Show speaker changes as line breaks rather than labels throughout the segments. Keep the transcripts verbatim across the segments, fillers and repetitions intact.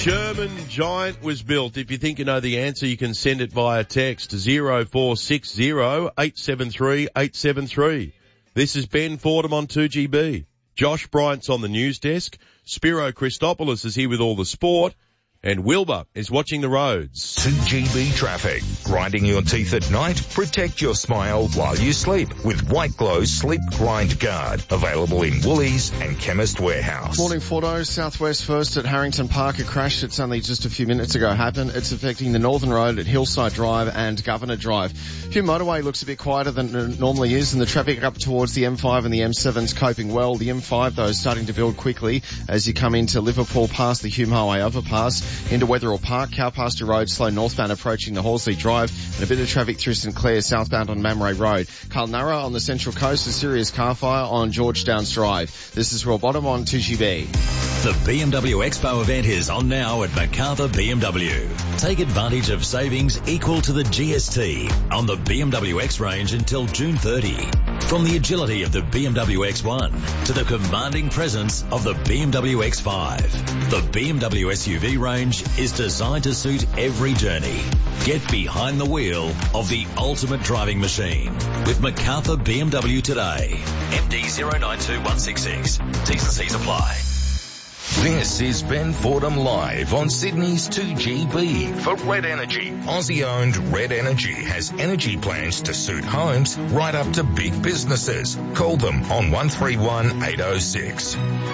German giant was built. If you think you know the answer, you can send it via text zero four six zero eight seven three eight seven three. This is Ben Fordham on two G B. Josh Bryant's on the news desk. Spiro Christopoulos is here with all the sport. And Wilbur is watching the roads.
two G B traffic. Grinding your teeth at night? Protect your smile while you sleep with White Glow Sleep Grind Guard. Available in Woolies and Chemist Warehouse.
Morning, Fordo. Southwest first at Harrington Park. A crash that's only just a few minutes ago happened. It's affecting the Northern Road at Hillside Drive and Governor Drive. Hugh Motorway looks a bit quieter than it normally is, and the traffic up towards the M five and the M seven's coping well. The M five, though, is starting to build quickly as you come into Liverpool past the Hume Highway overpass. Into Wetherill Park, Cowpasture Road, slow northbound approaching the Horsley Drive, and a bit of traffic through St Clair southbound on Mamre Road. Carlnarra on the Central Coast, a serious car fire on George Downs Drive. This is Rob Bottom on two G B.
The B M W Expo event is on now at Macarthur B M W. Take advantage of savings equal to the G S T on the B M W X range until June thirtieth. From the agility of the B M W X one to the commanding presence of the B M W X five, the B M W S U V range is designed to suit every journey. Get behind the wheel of the ultimate driving machine with Macarthur B M W today. M D zero nine two one six six. T's and C's apply.
This is Ben Fordham live on Sydney's two G B for Red Energy. Aussie-owned Red Energy has energy plans to suit homes right up to big businesses. Call them on one three one eight oh six.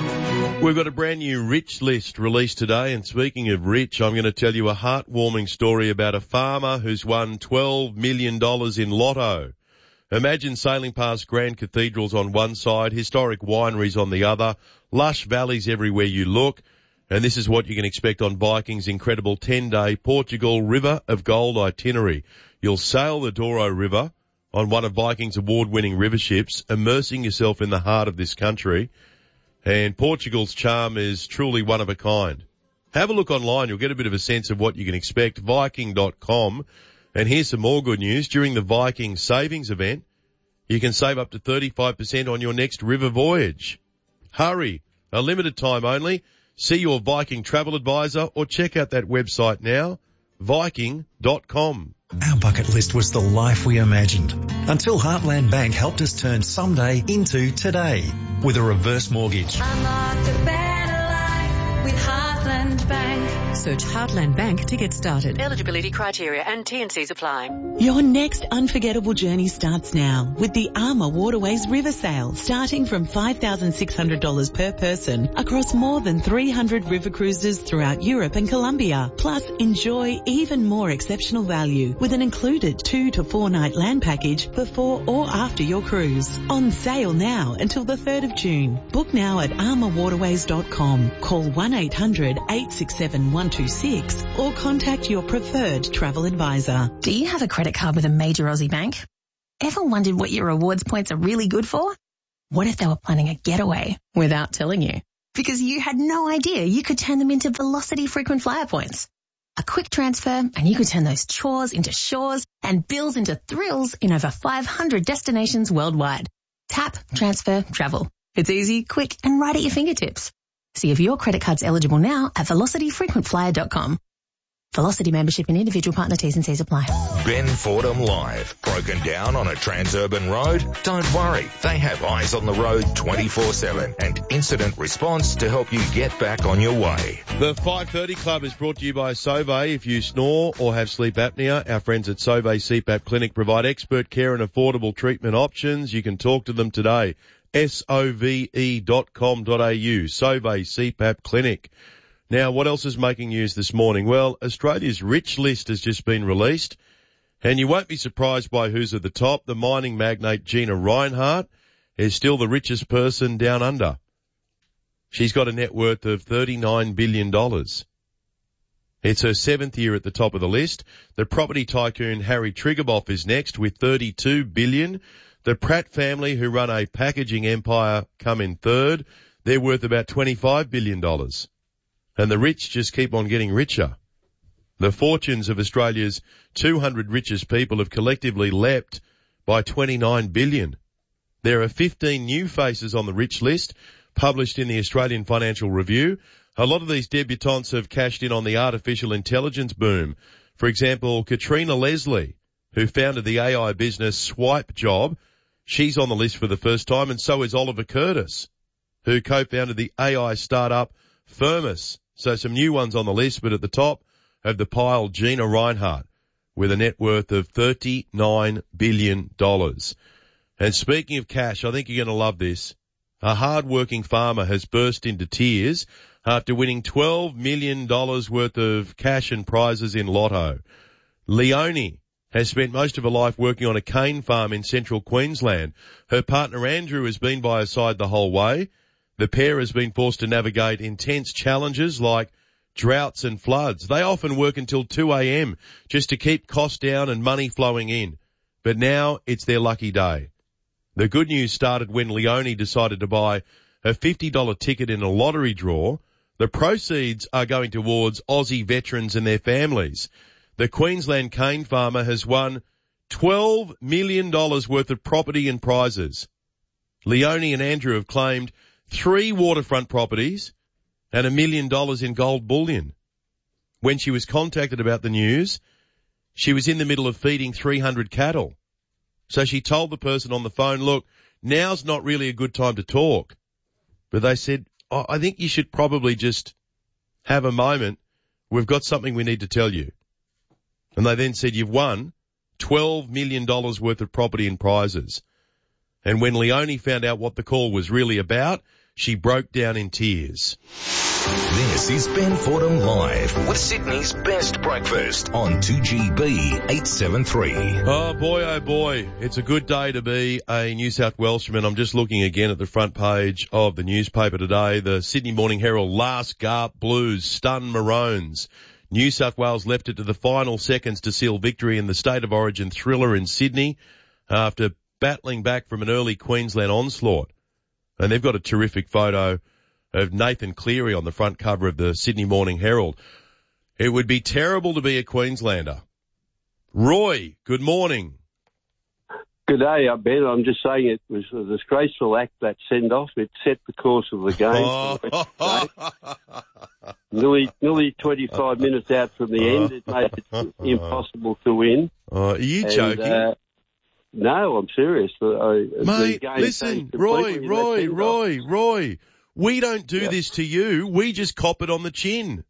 We've got a brand new Rich list released today, and speaking of rich, I'm going to tell you a heartwarming story about a farmer who's won twelve million dollars in lotto. Imagine sailing past grand cathedrals on one side, historic wineries on the other, lush valleys everywhere you look, and this is what you can expect on Viking's incredible ten-day Portugal River of Gold itinerary. You'll sail the Douro River on one of Viking's award-winning river ships, immersing yourself in the heart of this country, and Portugal's charm is truly one of a kind. Have a look online. You'll get a bit of a sense of what you can expect. Viking dot com. And here's some more good news. During the Viking Savings event, you can save up to thirty-five percent on your next river voyage. Hurry. A limited time only. See your Viking travel advisor or check out that website now, Viking dot com.
Our bucket list was the life we imagined until Heartland Bank helped us turn someday into today with a reverse mortgage.
Unlock a better life with Heartland Bank.
Search Heartland Bank to get started.
Eligibility criteria and T and C's apply.
Your next unforgettable journey starts now with the Armour Waterways River Sail, starting from five thousand six hundred dollars per person across more than three hundred river cruises throughout Europe and Colombia. Plus, enjoy even more exceptional value with an included two to four night land package before or after your cruise. On sale now until the third of June. Book now at armour waterways dot com. Call one eight hundred eight six seven one two six or contact your preferred travel advisor.
Do you have a credit card with a major Aussie bank? Ever wondered what your rewards points are really good for? What if they were planning a getaway without telling you? Because you had no idea you could turn them into Velocity frequent flyer points. A quick transfer and you could turn those chores into shores and bills into thrills in over five hundred destinations worldwide. Tap, transfer, travel. It's easy, quick, and right at your fingertips. See if your credit card's eligible now at velocity frequent flyer dot com. Velocity membership and individual partner T's and C's apply.
Ben Fordham live. Broken down on a transurban road? Don't worry. They have eyes on the road twenty-four seven and incident response to help you get back on your way.
The five thirty Club is brought to you by Sove. If you snore or have sleep apnea, our friends at Sove C PAP Clinic provide expert care and affordable treatment options. You can talk to them today. S O V E dot com dot A U, Sove C PAP Clinic. Now, what else is making news this morning? Well, Australia's Rich list has just been released, and you won't be surprised by who's at the top. The mining magnate Gina Rinehart is still the richest person down under. She's got a net worth of thirty-nine billion dollars. It's her seventh year at the top of the list. The property tycoon Harry Triguboff is next with thirty-two billion dollars. The Pratt family, who run a packaging empire, come in third. They're worth about twenty-five billion dollars. And the rich just keep on getting richer. The fortunes of Australia's two hundred richest people have collectively leapt by twenty-nine billion dollars. There are fifteen new faces on the rich list, published in the Australian Financial Review. A lot of these debutantes have cashed in on the artificial intelligence boom. For example, Katrina Leslie, who founded the A I business Swipe Job, she's on the list for the first time, and so is Oliver Curtis, who co-founded the A I startup Firmus. So some new ones on the list, but at the top of the pile, Gina Reinhardt, with a net worth of thirty-nine billion dollars. And speaking of cash, I think you're going to love this. A hard-working farmer has burst into tears after winning twelve million dollars worth of cash and prizes in Lotto. Leonie has spent most of her life working on a cane farm in central Queensland. Her partner Andrew has been by her side the whole way. The pair has been forced to navigate intense challenges like droughts and floods. They often work until two a.m. just to keep costs down and money flowing in. But now it's their lucky day. The good news started when Leonie decided to buy a fifty dollars ticket in a lottery draw. The proceeds are going towards Aussie veterans and their families. The Queensland cane farmer has won twelve million dollars worth of property and prizes. Leonie and Andrew have claimed three waterfront properties and a million dollars in gold bullion. When she was contacted about the news, she was in the middle of feeding three hundred cattle. So she told the person on the phone, look, now's not really a good time to talk. But they said, oh, I think you should probably just have a moment. We've got something we need to tell you. And they then said, you've won twelve million dollars worth of property and prizes. And when Leonie found out what the call was really about, she broke down in tears.
This is Ben Fordham Live with Sydney's best breakfast on two G B eight seventy-three.
Oh boy, oh boy. It's a good day to be a New South Welshman. I'm just looking again at the front page of the newspaper today. The Sydney Morning Herald, last Garp Blues stun Maroons. New South Wales left it to the final seconds to seal victory in the State of Origin thriller in Sydney after battling back from an early Queensland onslaught. And they've got a terrific photo of Nathan Cleary on the front cover of the Sydney Morning Herald. It would be terrible to be a Queenslander. Roy, good morning.
Good day, I bet. I'm just saying it was a disgraceful act, that send-off. It set the course of the game. Oh. nearly, nearly twenty-five minutes out from the end, it made it impossible to win.
Uh, are you and, joking? Uh,
no, I'm serious. I,
Mate, listen, Roy, Roy, Roy, Roy. We don't do yep. this to you. We just cop it on the chin.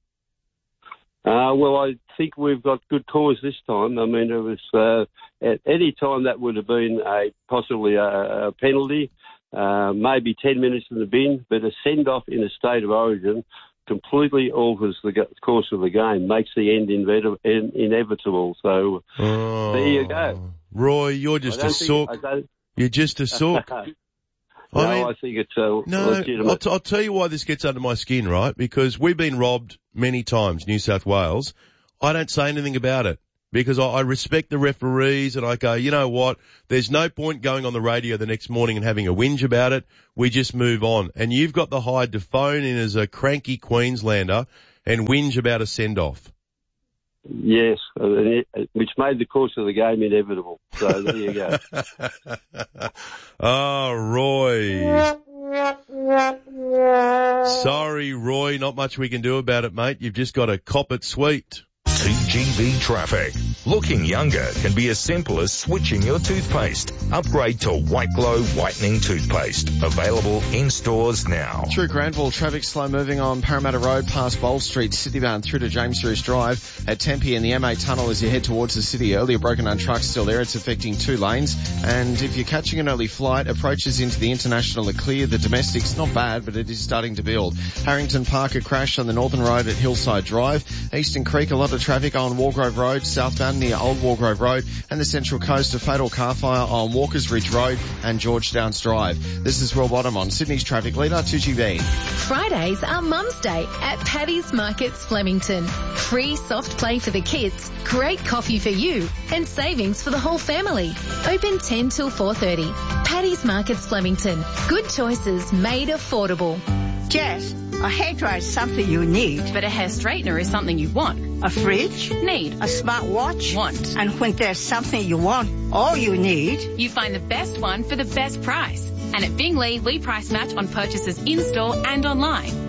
Uh, well, I think we've got good cause this time. I mean, it was, uh, at any time that would have been a, possibly a, a penalty, uh, maybe ten minutes in the bin, but a send-off in a State of Origin completely alters the course of the game, makes the end invet- in, inevitable. So,
oh,
there you go.
Roy, you're just a sook. You're just a sook.
No,
I, mean,
I think it's uh,
no,
legitimate.
I'll, t- I'll tell you why this gets under my skin, right? Because we've been robbed many times, New South Wales. I don't say anything about it because I, I respect the referees and I go, you know what? There's no point going on the radio the next morning and having a whinge about it. We just move on. And you've got the hide to phone in as a cranky Queenslander and whinge about a send-off.
Yes, which made the course of the game inevitable. So there you go.
Oh, Roy. Sorry, Roy. Not much we can do about it, mate. You've just got to cop it sweet.
two G B traffic. Looking younger can be as simple as switching your toothpaste. Upgrade to White Glow Whitening Toothpaste. Available in stores now.
Through Granville, traffic slow moving on Parramatta Road past Bowl Street, City bound through to James Roos Drive. At Tempe and the M A Tunnel as you head towards the city. Earlier broken down trucks still there. It's affecting two lanes. And if you're catching an early flight, approaches into the international are clear. The domestic's not bad, but it is starting to build. Harrington Park, a crash on the Northern Road at Hillside Drive. Eastern Creek, a lot of traffic on Wargrove Road, southbound near Old Wargrove Road, and the Central Coast, a fatal car fire on Walkers Ridge Road and George Downs Drive. This is Will Bottom on Sydney's traffic leader, two G B.
Fridays are Mum's Day at Paddy's Markets Flemington. Free soft play for the kids, great coffee for you, and savings for the whole family. Open ten till four thirty. Paddy's Markets Flemington. Good choices made affordable.
Jess, a hairdryer is something you need.
But a hair straightener is something you want.
A fridge?
Need.
A smartwatch?
Want.
And when there's something you want, all you need...
You find the best one for the best price. And at Bingley, we price match on purchases in-store and online.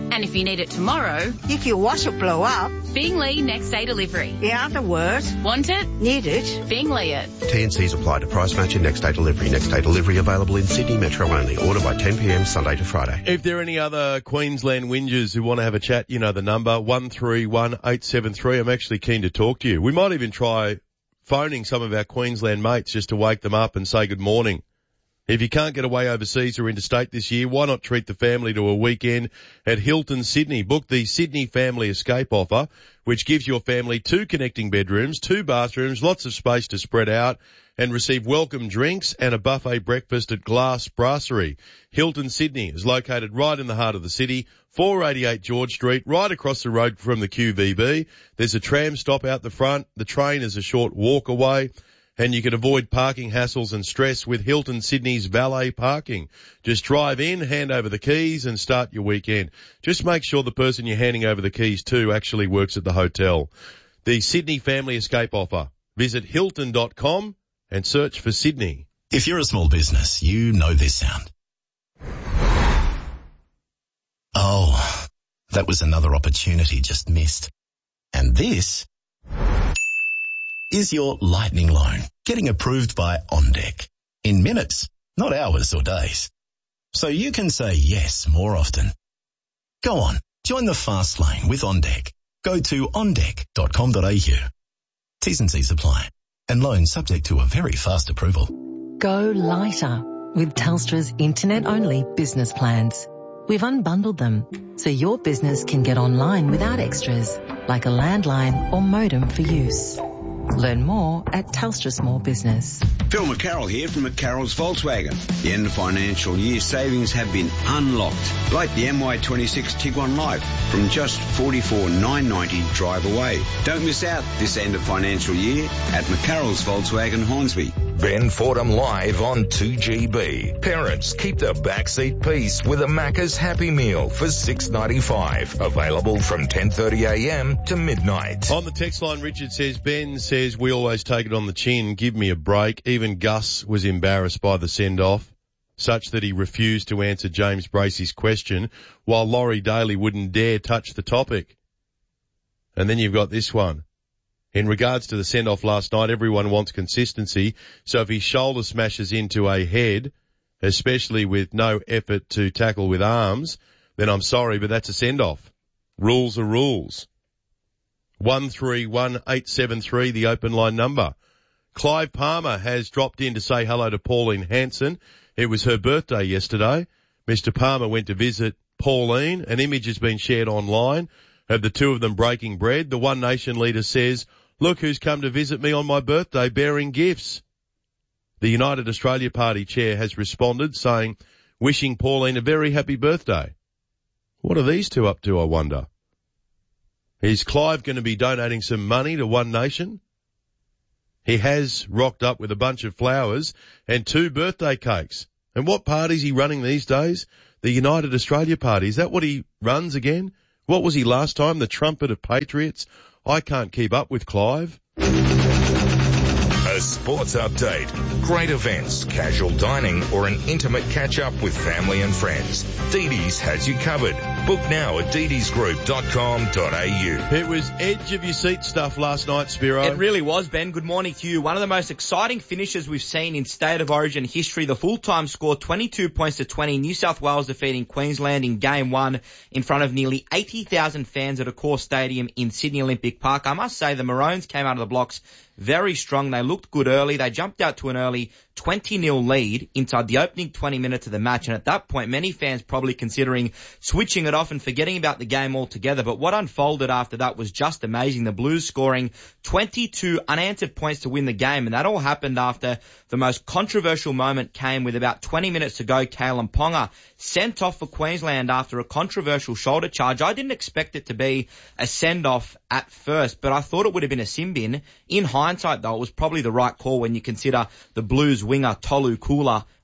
And if you need it tomorrow,
If your washer blow up,
Bingley next day delivery.
in other words,
Want it?
need it.
Bingley it.
T and Cs apply to price match and next day delivery. Next day delivery available in Sydney Metro only. Order by ten p m Sunday to Friday.
If there are any other Queensland whingers who want to have a chat, you know the number, one three one eight seven three. I'm actually keen to talk to you. We might even try phoning some of our Queensland mates just to wake them up and say good morning. If you can't get away overseas or interstate this year, why not treat the family to a weekend at Hilton Sydney? Book the Sydney Family Escape offer, which gives your family two connecting bedrooms, two bathrooms, lots of space to spread out, and receive welcome drinks and a buffet breakfast at Glass Brasserie. Hilton Sydney is located right in the heart of the city, four eighty-eight George Street, right across the road from the Q V B. There's a tram stop out the front. The train is a short walk away. And you can avoid parking hassles and stress with Hilton Sydney's valet parking. Just drive in, hand over the keys and start your weekend. Just make sure the person you're handing over the keys to actually works at the hotel. The Sydney Family Escape offer. Visit hilton dot com and search for Sydney.
If you're a small business, you know this sound. Oh, that was another opportunity just missed. And this is your lightning loan getting approved by OnDeck in minutes, not hours or days. So you can say yes more often. Go on, join the fast lane with OnDeck. Go to on deck dot com dot a u. T's and C's apply and loan subject to a very fast approval.
Go lighter with Telstra's internet-only business plans. We've unbundled them so your business can get online without extras like a landline or modem for use. Learn more at Telstra Small Business.
Phil McCarroll here from McCarroll's Volkswagen. The end of financial year savings have been unlocked, like the M Y twenty-six Tiguan Light from just forty-four thousand nine hundred ninety drive away. Don't miss out this end of financial year at McCarroll's Volkswagen Hornsby.
Ben Fordham live on two G B. Parents, keep the backseat peace with a Macca's Happy Meal for six ninety-five. Available from ten thirty a m to midnight.
On the text line, Richard says, Ben says we always take it on the chin. Give me a break. Even Gus was embarrassed by the send-off, such that he refused to answer James Bracey's question, while Laurie Daly wouldn't dare touch the topic. And then you've got this one. In regards to the send-off last night, everyone wants consistency, so if his shoulder smashes into a head, especially with no effort to tackle with arms, then I'm sorry, but that's a send-off. Rules are rules. one three one eight seven three, the open line number. Clive Palmer has dropped in to say hello to Pauline Hanson. It was her birthday yesterday. Mister Palmer went to visit Pauline. An image has been shared online of the two of them breaking bread. The One Nation leader says, look who's come to visit me on my birthday bearing gifts. The United Australia Party chair has responded saying, wishing Pauline a very happy birthday. What are these two up to, I wonder? Is Clive going to be donating some money to One Nation? He has rocked up with a bunch of flowers and two birthday cakes. And what party's he running these days? The United Australia Party. Is that what he runs again? What was he last time? The Trumpet of Patriots? I can't keep up with Clive.
A sports update, great events, casual dining, or an intimate catch-up with family and friends. Dee Dee's has you covered. Book now at dee dees group dot com dot a u.
It was edge of your seat stuff last night, Spiro.
It really was, Ben. Good morning to you. One of the most exciting finishes we've seen in State of Origin history. The full-time score, twenty-two points to twenty. New South Wales defeating Queensland in game one in front of nearly eighty thousand fans at Accor Stadium in Sydney Olympic Park. I must say the Maroons came out of the blocks very strong. They looked good early. They jumped out to an early twenty nil lead inside the opening twenty minutes of the match. And at that point, many fans probably considering switching it off and forgetting about the game altogether. But what unfolded after that was just amazing. The Blues scoring twenty-two unanswered points to win the game. And that all happened after the most controversial moment came with about twenty minutes to go. Kalen Ponga sent off for Queensland after a controversial shoulder charge. I didn't expect it to be a send-off at first, but I thought it would have been a sin bin. In hindsight, though, it was probably the right call when you consider the Blues winger Tolu Kula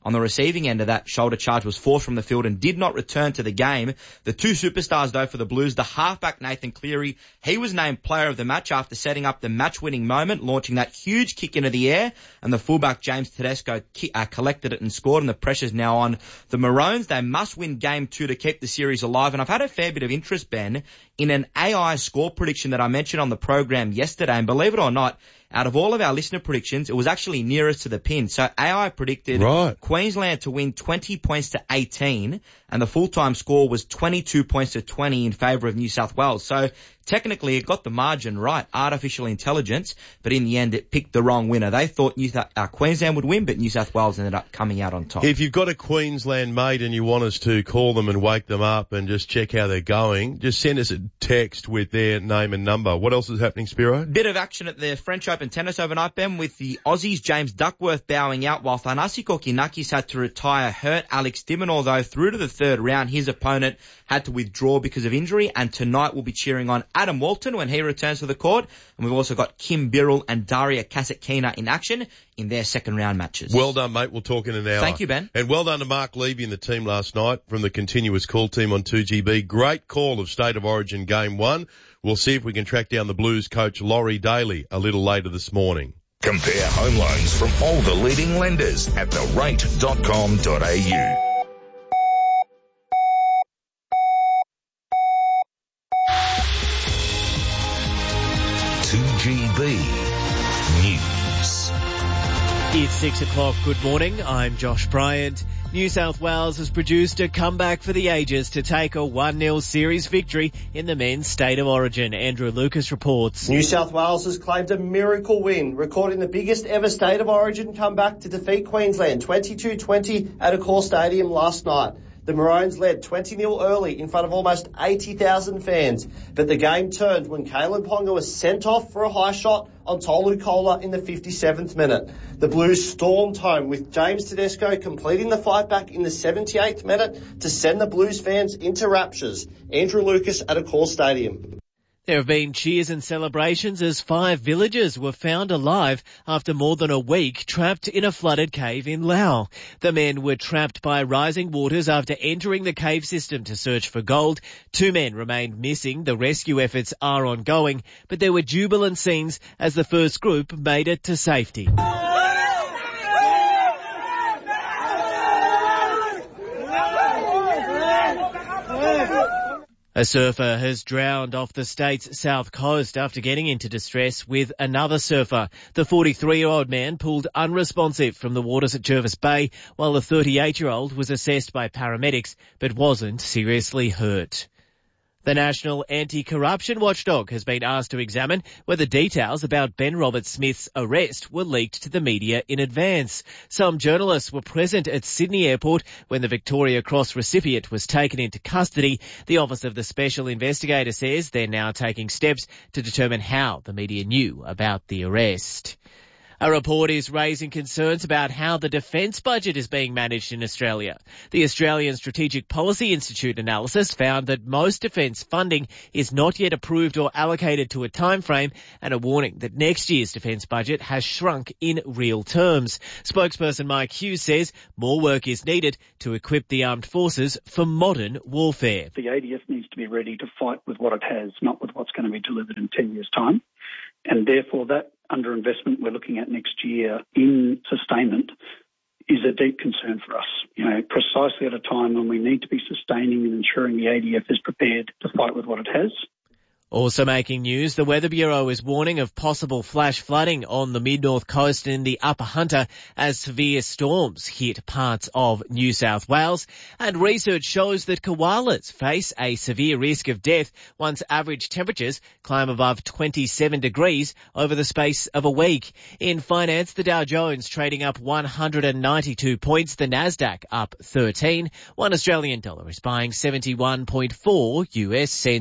on the receiving end of that shoulder charge was forced from the field and did not return to the game. The two superstars, though, for the Blues, the halfback Nathan Cleary, he was named player of the match after setting up the match-winning moment, launching that huge kick into the air, and the fullback James Tedesco ki- uh, collected it and scored, and the pressure's now on the Maroons. They must win game two to keep the series alive, and I've had a fair bit of interest, Ben, in an A I score prediction that I mentioned on the program yesterday, and believe it or not, out of all of our listener predictions, it was actually nearest to the pin. So A I predicted
right.
Queensland to win twenty points to eighteen, and the full-time score was twenty-two points to twenty in favour of New South Wales. So technically it got the margin right, artificial intelligence, but in the end it picked the wrong winner. They thought New South, uh, Queensland would win, but New South Wales ended up coming out on top.
If you've got a Queensland mate and you want us to call them and wake them up and just check how they're going, just send us a text with their name and number. What else is happening, Spiro?
Bit of action at the French Open tennis overnight, Ben, with the Aussies James Duckworth bowing out, while Thanasi Kokinakis had to retire hurt. Alex de Minaur, though, through to the third round. His opponent had to withdraw because of injury, and tonight we'll be cheering on Adam Walton when he returns to the court. And we've also got Kim Birrell and Daria Kasatkina in action in their second round matches.
Well done, mate. We'll talk in an hour.
Thank you, Ben.
And well done to Mark Levy and the team last night from the Continuous Call team on two G B. Great call of State of Origin Game one. We'll see if we can track down the Blues coach Laurie Daly a little later this morning.
Compare home loans from all the leading lenders at the rate dot com dot a u. two G B News.
It's six o'clock. Good morning. I'm Josh Bryant. New South Wales has produced a comeback for the ages to take a one nil series victory in the men's State of Origin. Andrew Lucas reports.
New South Wales has claimed a miracle win, recording the biggest ever State of Origin comeback to defeat Queensland twenty-two twenty at Accor Stadium last night. The Maroons led twenty nil early in front of almost eighty thousand fans, but the game turned when Kalen Ponga was sent off for a high shot on Tolu Kola in the fifty-seventh minute. The Blues stormed home with James Tedesco completing the fight back in the seventy-eighth minute to send the Blues fans into raptures. Andrew Lucas at Accor Stadium.
There have been cheers and celebrations as five villagers were found alive after more than a week trapped in a flooded cave in Laos. The men were trapped by rising waters after entering the cave system to search for gold. Two men remained missing. The rescue efforts are ongoing, but there were jubilant scenes as the first group made it to safety. A surfer has drowned off the state's south coast after getting into distress with another surfer. The forty-three-year-old man pulled unresponsive from the waters at Jervis Bay, while the thirty-eight-year-old was assessed by paramedics but wasn't seriously hurt. The National Anti-Corruption Watchdog has been asked to examine whether details about Ben Roberts-Smith's arrest were leaked to the media in advance. Some journalists were present at Sydney Airport when the Victoria Cross recipient was taken into custody. The Office of the Special Investigator says they're now taking steps to determine how the media knew about the arrest. A report is raising concerns about how the defence budget is being managed in Australia. The Australian Strategic Policy Institute analysis found that most defence funding is not yet approved or allocated to a timeframe, and a warning that next year's defence budget has shrunk in real terms. Spokesperson Mike Hughes says more work is needed to equip the armed forces for modern warfare.
The A D F needs to be ready to fight with what it has, not with what's going to be delivered in ten years' time. And therefore that underinvestment we're looking at next year in sustainment is a deep concern for us, you know, precisely at a time when we need to be sustaining and ensuring the A D F is prepared to fight with what it has.
Also making news, the Weather Bureau is warning of possible flash flooding on the mid-north coast and the Upper Hunter as severe storms hit parts of New South Wales. And research shows that koalas face a severe risk of death once average temperatures climb above twenty-seven degrees over the space of a week. In finance, the Dow Jones trading up one hundred ninety-two points, the Nasdaq up thirteen. One Australian dollar is buying seventy-one point four U S cents.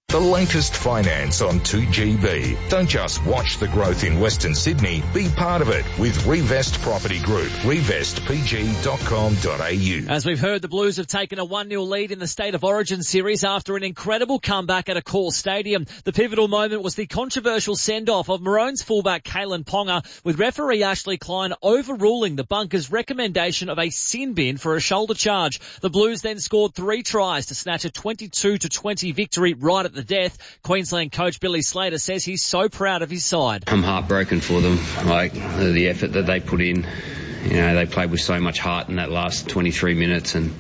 The latest finance on two G B. Don't just watch the growth in Western Sydney, be part of it with Revest Property Group. revest p g dot com dot a u.
As we've heard, the Blues have taken a one nil lead in the State of Origin series after an incredible comeback at Accor Stadium. The pivotal moment was the controversial send-off of Maroons fullback Kalen Ponga, with referee Ashley Klein overruling the Bunkers' recommendation of a sin bin for a shoulder charge. The Blues then scored three tries to snatch a twenty-two to twenty victory right at the death. Queensland coach Billy Slater says he's so proud of his side.
I'm heartbroken for them, like the effort that they put in. You know, they played with so much heart in that last twenty-three minutes, and,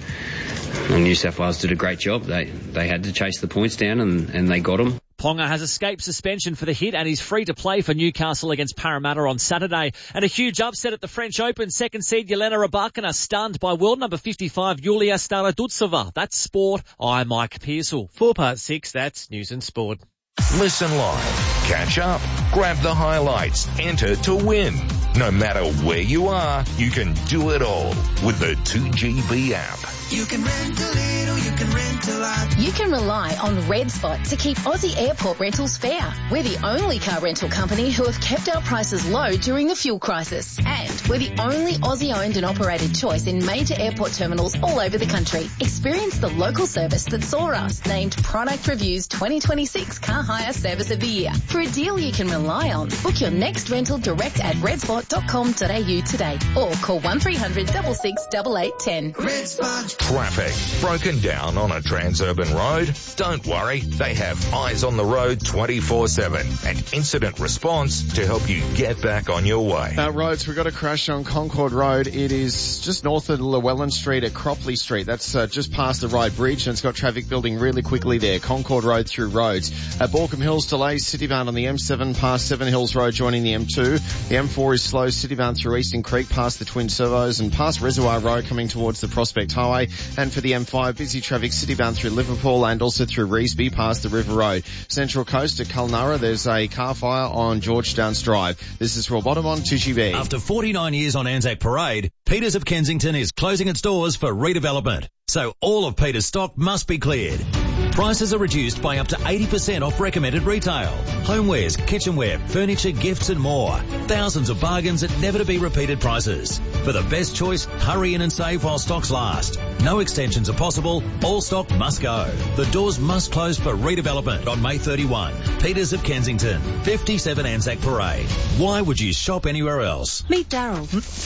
and New South Wales did a great job. They they had to chase the points down, and, and they got them.
Ponga has escaped suspension for the hit and is free to play for Newcastle against Parramatta on Saturday. And a huge upset at the French Open. Second seed Jelena Rybakina stunned by world number fifty-five Yulia Starodutsova. That's sport. I'm Mike Pearsall. Four part six, that's News and Sport.
Listen live, catch up, grab the highlights, enter to win. No matter where you are, you can do it all with the two G B app.
You can rent a little, you can rent a lot.
You can rely on Red Spot to keep Aussie airport rentals fair. We're the only car rental company who have kept our prices low during the fuel crisis. And we're the only Aussie-owned and operated choice in major airport terminals all over the country. Experience the local service that saw us named Product Review's twenty twenty-six Car Hire Service of the Year. For a deal you can rely on, book your next rental direct at red spot dot com dot a u today or call one three hundred six six eight eight one zero.
Red Spot.
Traffic broken down on a Transurban road? Don't worry, they have eyes on the road twenty-four seven and incident response to help you get back on your way.
Uh, roads, we've got a crash on Concord Road. It is just north of Llewellyn Street at Cropley Street. That's uh, just past the Ryde Bridge, and it's got traffic building really quickly there. Concord Road through roads. At Borkham Hills, delays citybound on the M seven past Seven Hills Road joining the M two. The M four is slow citybound through Eastern Creek past the Twin Servos and past Reservoir Road coming towards the Prospect Highway. And for the M five, busy traffic citybound through Liverpool and also through Revesby past the River Road. Central Coast at Kulnara, there's a car fire on Georgetown's Drive. This is Rob Bottom on two G B.
After forty-nine years on Anzac Parade, Peters of Kensington is closing its doors for redevelopment. So all of Peters stock must be cleared. Prices are reduced by up to eighty percent off recommended retail. Homewares, kitchenware, furniture, gifts and more. Thousands of bargains at never to be repeated prices. For the best choice, hurry in and save while stocks last. No extensions are possible. All stock must go. The doors must close for redevelopment on May thirty-first. Peters of Kensington, fifty-seven Anzac Parade. Why would you shop anywhere else?
Meet Daryl.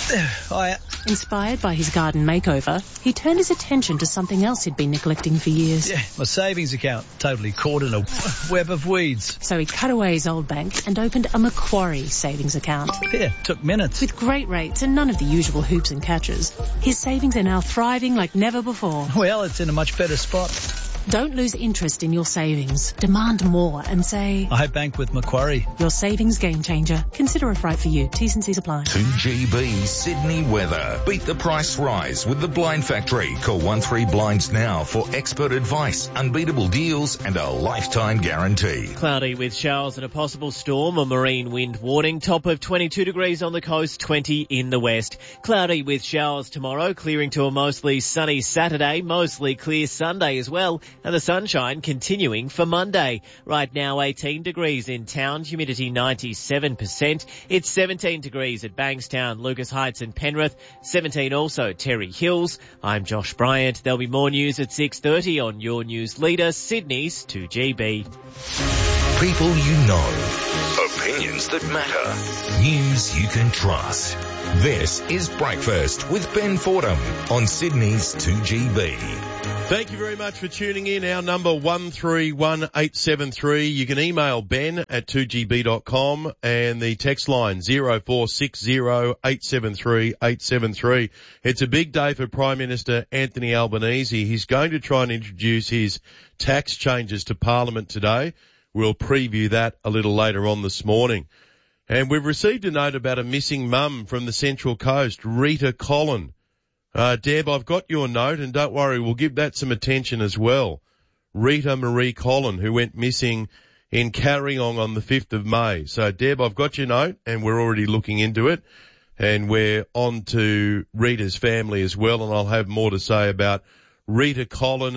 Hiya.
Inspired by his garden makeover, he turned his attention to something else he'd been neglecting for years.
Yeah, my savings account, totally caught in a web of weeds.
So he cut away his old bank and opened a Macquarie savings account.
Yeah, took minutes.
With great rates and none of the usual hoops and catches, his savings are now thriving like never before.
Well, it's in a much better spot.
Don't lose interest in your savings. Demand more and say,
I bank with Macquarie.
Your savings game changer. Consider if right for you. T's and C's apply.
two G B Sydney weather. Beat the price rise with the Blind Factory. Call one three blinds now for expert advice, unbeatable deals and a lifetime guarantee.
Cloudy with showers and a possible storm, a marine wind warning. Top of twenty-two degrees on the coast, twenty in the west. Cloudy with showers tomorrow, clearing to a mostly sunny Saturday, mostly clear Sunday as well. And the sunshine continuing for Monday. Right now eighteen degrees in town, humidity ninety-seven percent. It's seventeen degrees at Bankstown, Lucas Heights and Penrith. seventeen also Terry Hills. I'm Josh Bryant. There'll be more news at six thirty on your news leader, Sydney's two G B.
People you know. Opinions that matter. News you can trust. This is Breakfast with Ben Fordham on Sydney's two G B.
Thank you very much for tuning in. Our number one three one eight seven three. You can email ben at two g b dot com and the text line zero four six zero eight seven three eight seven three. It's a big day for Prime Minister Anthony Albanese. He's going to try and introduce his tax changes to Parliament today. We'll preview that a little later on this morning. And we've received a note about a missing mum from the Central Coast, Rita Collin. Uh, Deb, I've got your note, and don't worry, we'll give that some attention as well. Rita Marie Collin, who went missing in Carryong on the fifth of May. So, Deb, I've got your note, and we're already looking into it, and we're on to Rita's family as well, and I'll have more to say about Rita Collin and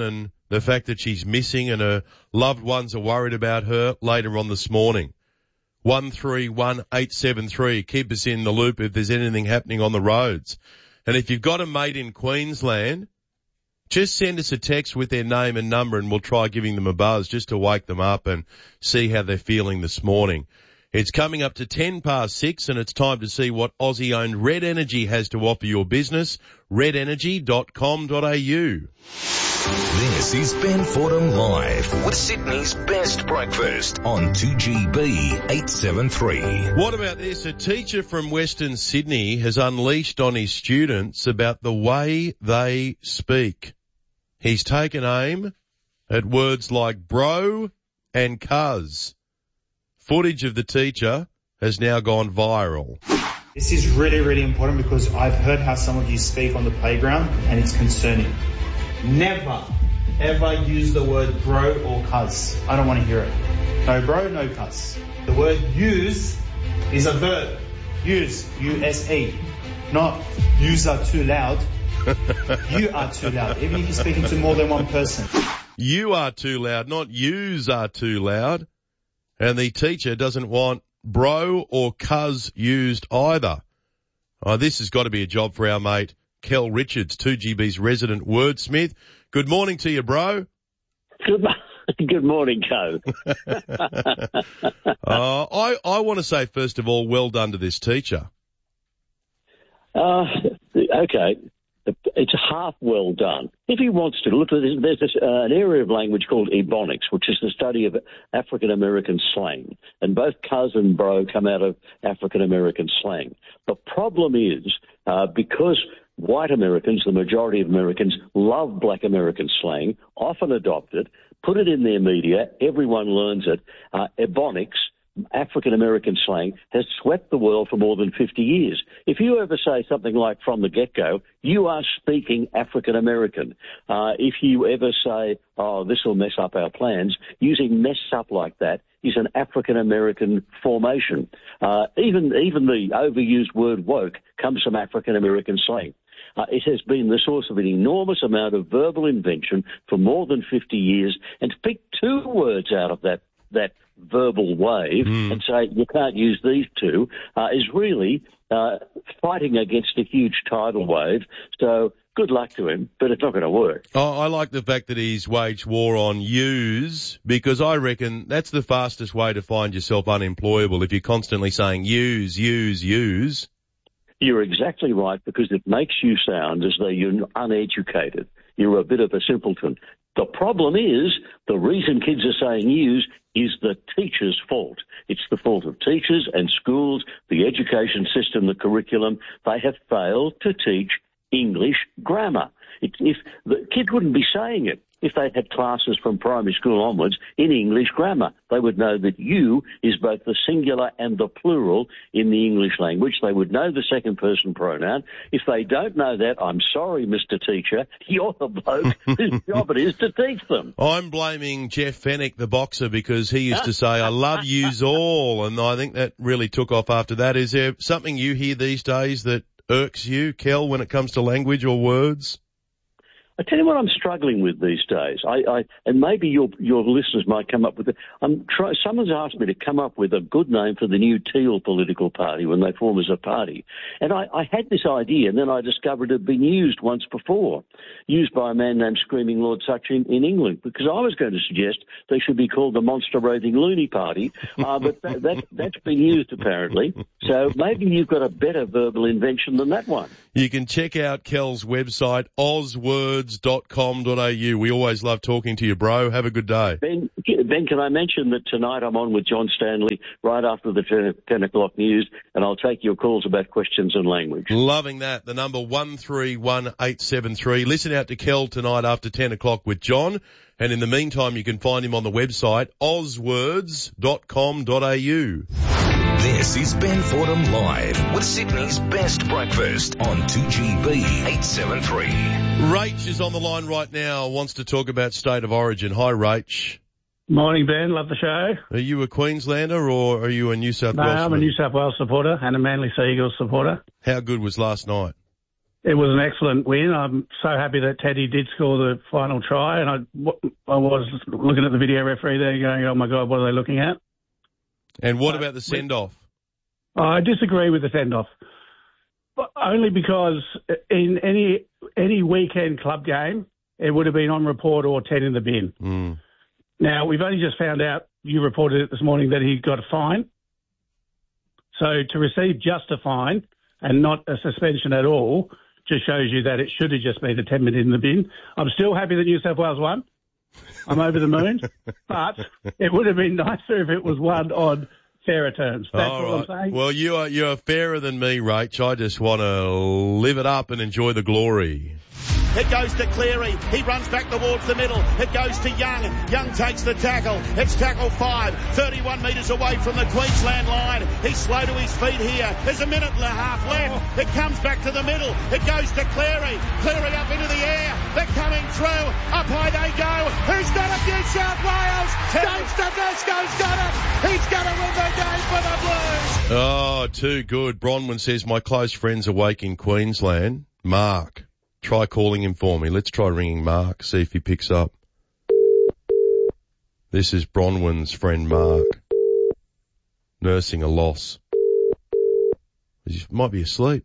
the fact that she's missing and her loved ones are worried about her later on this morning. one three one eight seven three. Keep us in the loop if there's anything happening on the roads. And if you've got a mate in Queensland, just send us a text with their name and number and we'll try giving them a buzz just to wake them up and see how they're feeling this morning. It's coming up to ten past six and it's time to see what Aussie-owned Red Energy has to offer your business. red energy dot com dot a u.
This is Ben Fordham Live with Sydney's best breakfast on two G B eight seven three.
What about this? A teacher from Western Sydney has unleashed on his students about the way they speak. He's taken aim at words like bro and cuz. Footage of the teacher has now gone viral.
This is really, really important because I've heard how some of you speak on the playground and it's concerning. Never, ever use the word bro or cuz. I don't want to hear it. No bro, no cuz. The word use is a verb. Use, U S E. Not use are too loud. You are too loud, even if you're speaking to more than one person.
You are too loud, not yous are too loud. And the teacher doesn't want bro or cuz used either. Oh, this has got to be a job for our mate, Kel Richards, two G B's resident wordsmith. Good morning to you, bro.
Good, good morning, Co.
uh, I, I want to say, first of all, well done to this teacher.
Uh, okay. It's half well done. If he wants to, look, there's, there's this, uh, an area of language called Ebonics, which is the study of African American slang. And both cuz and bro come out of African American slang. The problem is, uh, because white Americans, the majority of Americans, love black American slang, often adopt it, put it in their media, everyone learns it. Uh, Ebonics, African American slang, has swept the world for more than fifty years. If you ever say something like from the get-go, you are speaking African American. Uh, if you ever say, oh, this will mess up our plans, using mess up like that is an African American formation. Uh, even, even the overused word woke comes from African American slang. Uh, it has been the source of an enormous amount of verbal invention for more than fifty years, and to pick two words out of that that verbal wave mm. and say you can't use these two uh, is really uh, fighting against a huge tidal wave. So good luck to him, but it's not going to work.
Oh, I like the fact that he's waged war on use, because I reckon that's the fastest way to find yourself unemployable if you're constantly saying use, use, use.
You're exactly right, because it makes you sound as though you're uneducated. You're a bit of a simpleton. The problem is, the reason kids are saying use is the teacher's fault. It's the fault of teachers and schools, the education system, the curriculum. They have failed to teach English grammar. It, if the kids wouldn't be saying it if they had classes from primary school onwards in English grammar. They would know that you is both the singular and the plural in the English language. They would know the second person pronoun. If they don't know that, I'm sorry, Mister Teacher, you're the bloke whose job it is to teach them.
I'm blaming Jeff Fennick, the boxer, because he used to say, I love yous all, and I think that really took off after that. Is there something you hear these days that irks you, Kel, when it comes to language or words?
I tell you what I'm struggling with these days, I, I and maybe your your listeners might come up with it. I'm try, someone's asked me to come up with a good name for the new Teal political party when they form as a party. And I, I had this idea, and then I discovered it had been used once before, used by a man named Screaming Lord Sutch in, in England, because I was going to suggest they should be called the Monster Raving Loony Party, uh, but that, that, that's been used apparently. So maybe you've got a better verbal invention than that one.
You can check out Kel's website, oz words dot com dot a u. We always love talking to you, bro. Have a good day.
Ben, Ben, can I mention that tonight I'm on with John Stanley right after the ten o'clock news, and I'll take your calls about questions and language.
Loving that. The number one three one eight seven three. Listen out to Kel tonight after ten o'clock with John. And in the meantime, you can find him on the website, oz words dot com dot a u.
This is Ben Fordham Live with Sydney's best breakfast on two G B eight seven three.
Rach is on the line right now, wants to talk about State of Origin. Hi, Rach.
Morning, Ben. Love the show.
Are you a Queenslander or are you a New South
no,
Wales?
No, I'm a New South Wales supporter and a Manly Sea Eagles supporter.
How good was last night?
It was an excellent win. I'm so happy that Teddy did score the final try, and I, I was looking at the video referee there going, oh, my God, what are they looking at?
And what about the send-off?
I disagree with the send-off, but only because in any any weekend club game, it would have been on report or ten in the bin.
Mm.
Now, we've only just found out, you reported it this morning, that he got a fine. So to receive just a fine and not a suspension at all just shows you that it should have just been a ten minute in the bin. I'm still happy that New South Wales won. I'm over the moon. But it would have been nicer if it was won on fairer terms. That's
All
what
right.
I'm saying.
Well, you are, you are fairer than me, Rach. I just want to live it up and enjoy the glory.
It goes to Cleary. He runs back towards the middle. It goes to Young. Young takes the tackle. It's tackle five. thirty-one metres away from the Queensland line. He's slow to his feet here. There's a minute and a half left. It comes back to the middle. It goes to Cleary. Cleary up into the air. They're coming through. Up high they go. Who's got it? New South Wales. James Tedesco's got it. He's going to win the game for the Blues.
Oh, too good. Bronwyn says, my close friend's awake in Queensland. Mark. Try calling him for me. Let's try ringing Mark, see if he picks up. This is Bronwyn's friend Mark, nursing a loss. He might be asleep.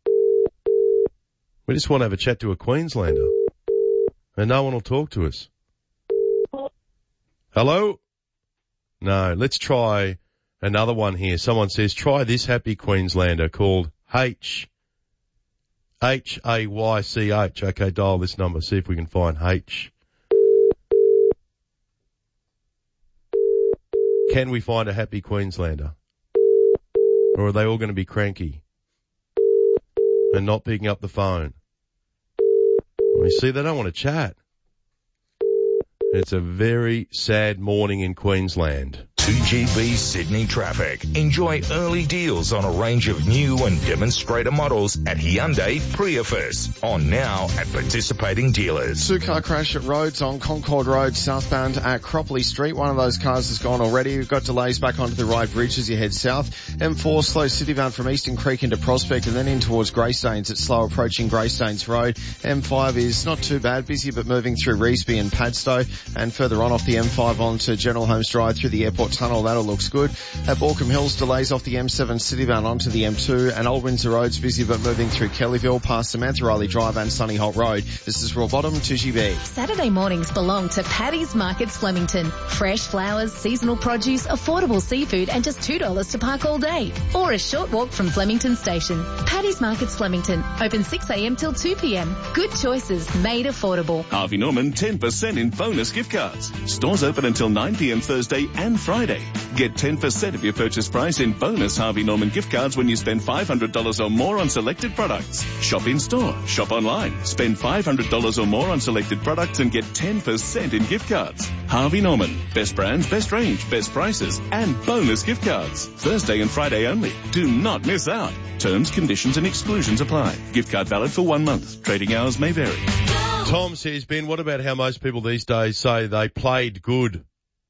We just want to have a chat to a Queenslander, and no one will talk to us. Hello? No, let's try another one here. Someone says, try this happy Queenslander called H. H A Y C H. Okay, dial this number. See if we can find H. Can we find a happy Queenslander? Or are they all going to be cranky and not picking up the phone? You see, they don't want to chat. It's a very sad morning in Queensland.
two G B Sydney traffic. Enjoy early deals on a range of new and demonstrator models at Hyundai Prius. On now at participating dealers.
Two-car crash at Rhodes on Concord Road, southbound at Cropley Street. One of those cars has gone already. We've got delays back onto the right bridge as you head south. M four slow citybound from Eastern Creek into Prospect and then in towards Greystanes. It's slow approaching Greystanes Road. M five is not too bad, busy but moving through Revesby and Padstow. And further on off the M five onto General Holmes Drive through the airport tunnel. That all looks good. At Borkham Hills, delays off the M seven citybound onto the M two, and Old Windsor Road's busy but moving through Kellyville past Samantha Riley Drive and Sunny Holt Road. This is Raw Bottom, two G B.
Saturday mornings belong to Paddy's Markets Flemington. Fresh flowers, seasonal produce, affordable seafood and just two dollars to park all day. Or a short walk from Flemington Station. Paddy's Markets Flemington. Open six a.m. till two p.m. Good choices, made affordable.
Harvey Norman ten percent in bonus gift cards. Stores open until nine p.m. Thursday and Friday. Get ten percent of your purchase price in bonus Harvey Norman gift cards when you spend five hundred dollars or more on selected products. Shop in store, shop online. Spend five hundred dollars or more on selected products and get ten percent in gift cards. Harvey Norman. Best brands, best range, best prices, and bonus gift cards. Thursday and Friday only. Do not miss out. Terms, conditions and exclusions apply. Gift card valid for one month. Trading hours may vary.
Tom says, Ben, what about how most people these days say they played good?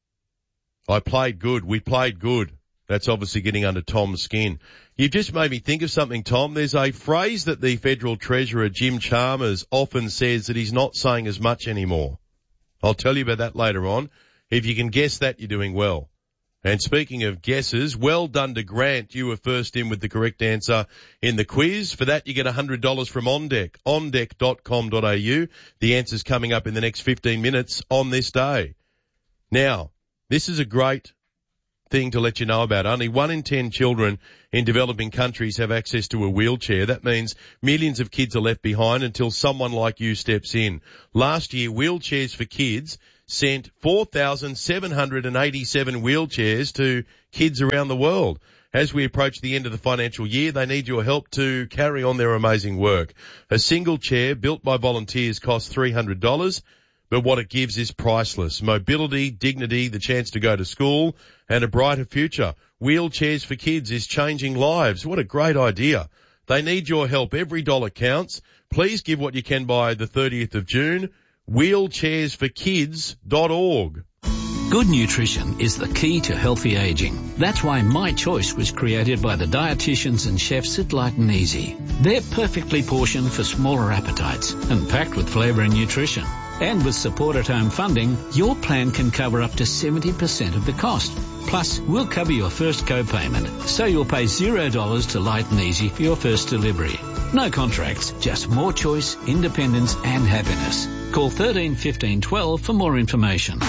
I played good. We played good. That's obviously getting under Tom's skin. You've just made me think of something, Tom. There's a phrase that the Federal Treasurer, Jim Chalmers, often says that he's not saying as much anymore. I'll tell you about that later on. If you can guess that, you're doing well. And speaking of guesses, well done to Grant. You were first in with the correct answer in the quiz. For that, you get one hundred dollars from OnDeck, on deck dot com dot a u. The answer's coming up in the next fifteen minutes on this day. Now, this is a great thing to let you know about. Only one in ten children in developing countries have access to a wheelchair. That means millions of kids are left behind until someone like you steps in. Last year, Wheelchairs for Kids sent four thousand seven hundred eighty-seven wheelchairs to kids around the world. As we approach the end of the financial year, they need your help to carry on their amazing work. A single chair built by volunteers costs three hundred dollars. But what it gives is priceless. Mobility, dignity, the chance to go to school, and a brighter future. Wheelchairs for Kids is changing lives. What a great idea. They need your help. Every dollar counts. Please give what you can by the thirtieth of June. wheelchairs for kids dot org.
Good nutrition is the key to healthy aging. That's why My Choice was created by the dietitians and chefs at Light and Easy. They're perfectly portioned for smaller appetites and packed with flavour and nutrition. And with support at home funding, your plan can cover up to seventy percent of the cost. Plus, we'll cover your first co-payment, so you'll pay zero dollars to Light and Easy for your first delivery. No contracts, just more choice, independence and happiness. Call thirteen fifteen twelve for more information.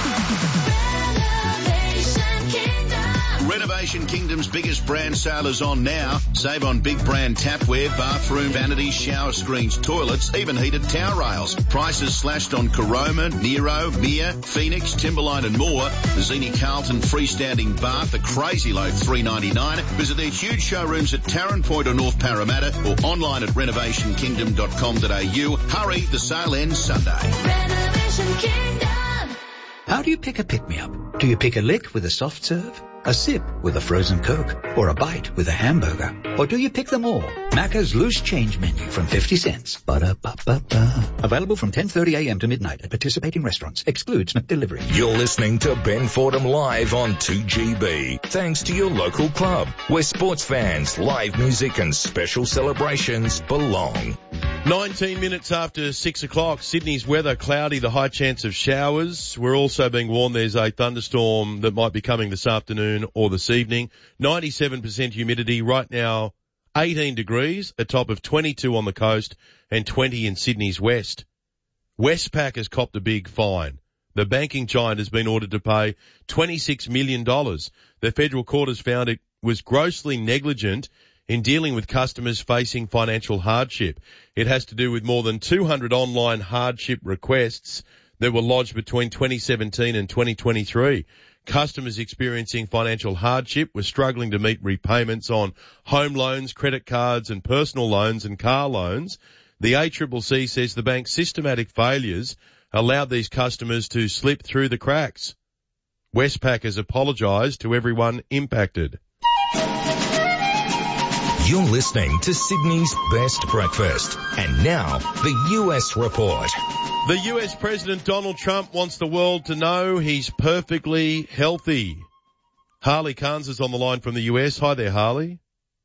Renovation Kingdom's biggest brand sale is on now. Save on big brand tapware, bathroom vanities, shower screens, toilets, even heated towel rails. Prices slashed on Caroma, Nero, Mir, Phoenix, Timberline and more. The Zini Carlton freestanding bath, a crazy low three ninety-nine. Visit their huge showrooms at Tarrant Point or North Parramatta or online at renovation kingdom dot com dot a u. Hurry, the sale ends Sunday.
Renovation Kingdom.
How do you pick a pick-me-up? Do you pick a lick with a soft serve, a sip with a frozen Coke, or a bite with a hamburger? Or do you pick them all? Macca's Loose Change Menu from fifty cents. Ba-da-ba-ba-ba. Available from ten thirty a m to midnight at participating restaurants. Excludes McDelivery.
You're listening to Ben Fordham live on two G B. Thanks to your local club, where sports fans, live music and special celebrations belong.
nineteen minutes after six o'clock, Sydney's weather cloudy, the high chance of showers. We're also being warned there's a thunderstorm that might be coming this afternoon or this evening. ninety-seven percent humidity right now, eighteen degrees, a top of twenty-two on the coast and twenty in Sydney's west. Westpac has copped a big fine. The banking giant has been ordered to pay twenty-six million dollars. The federal court has found it was grossly negligent in dealing with customers facing financial hardship. It has to do with more than two hundred online hardship requests that were lodged between twenty seventeen and twenty twenty-three. Customers experiencing financial hardship were struggling to meet repayments on home loans, credit cards and personal loans and car loans. The A C C C says the bank's systematic failures allowed these customers to slip through the cracks. Westpac has apologised to everyone impacted.
You're listening to Sydney's Best Breakfast. And now, the U S Report.
The U S President Donald Trump wants the world to know he's perfectly healthy. Harley Carnes is on the line from the U S. Hi there, Harley.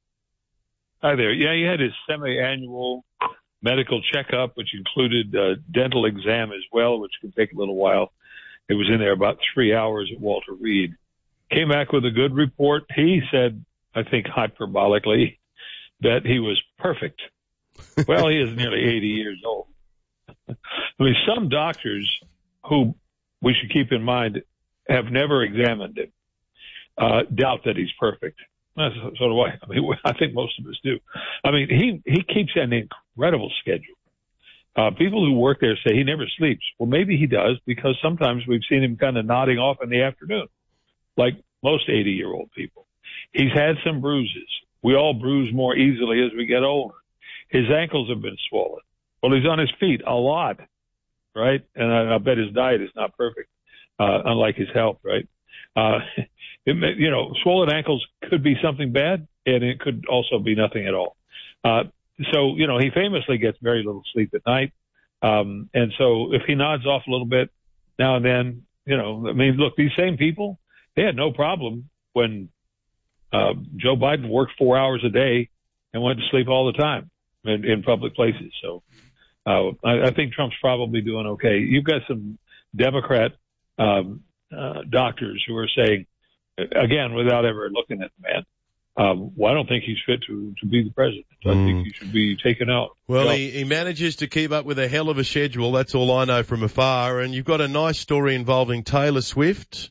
Hi there. Yeah, he had his semi-annual medical checkup, which included a dental exam as well, which can take a little while. It was in there about three hours at Walter Reed. Came back with a good report. He said, I think hyperbolically, that he was perfect. Well, he is nearly eighty years old. I mean, some doctors who we should keep in mind have never examined him, uh, doubt that he's perfect. That's sort of why, I mean, I think most of us do. I mean, he, he keeps an incredible schedule. Uh, people who work there say he never sleeps. Well, maybe he does, because sometimes we've seen him kind of nodding off in the afternoon, like most eighty-year-old people. He's had some bruises. We all bruise more easily as we get older. His ankles have been swollen. Well, he's on his feet a lot, right? And I, I bet his diet is not perfect, uh, unlike his health, right? Uh, it may, you know, swollen ankles could be something bad, and it could also be nothing at all. Uh, so, you know, he famously gets very little sleep at night. Um, and so if he nods off a little bit now and then, you know, I mean, look, these same people, they had no problem when Uh, Joe Biden worked four hours a day and went to sleep all the time in, in public places. So uh, I, I think Trump's probably doing okay. You've got some Democrat um, uh, doctors who are saying, again, without ever looking at the man, um, well, I don't think he's fit to, to be the president. I mm. think he should be taken out.
Well, he, he manages to keep up with a hell of a schedule. That's all I know from afar. And you've got a nice story involving Taylor Swift.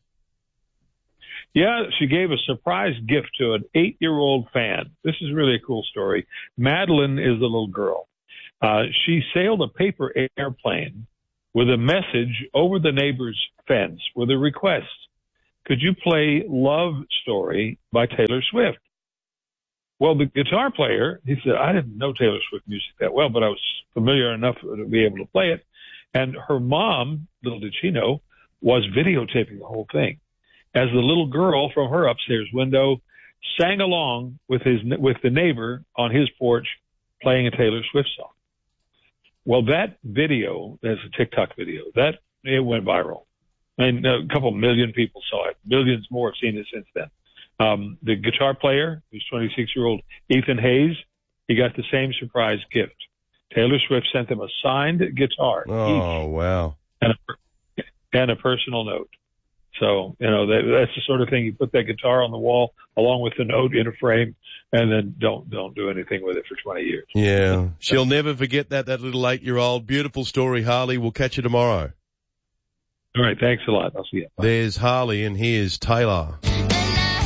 Yeah, she gave a surprise gift to an eight-year-old fan. This is really a cool story. Madeline is the little girl. Uh, she sailed a paper airplane with a message over the neighbor's fence with a request. Could you play Love Story by Taylor Swift? Well, the guitar player, he said, I didn't know Taylor Swift music that well, but I was familiar enough to be able to play it. And her mom, little did she know, was videotaping the whole thing, as the little girl from her upstairs window sang along with his with the neighbor on his porch playing a Taylor Swift song. Well, that video, that's a TikTok video, that it went viral. And a couple million people saw it. Millions more have seen it since then. Um, the guitar player, who's twenty-six-year-old Ethan Hayes, he got the same surprise gift. Taylor Swift sent them a signed guitar.
Oh,
each,
wow.
And a, and a personal note. So, you know, that, that's the sort of thing, you put that guitar on the wall along with the note in a frame and then don't, don't do anything with it for twenty years.
Yeah. She'll never forget that, that little eight-year-old. Beautiful story, Harley. We'll catch you tomorrow.
All right. Thanks a lot. I'll see you. Bye.
There's Harley and here's Taylor.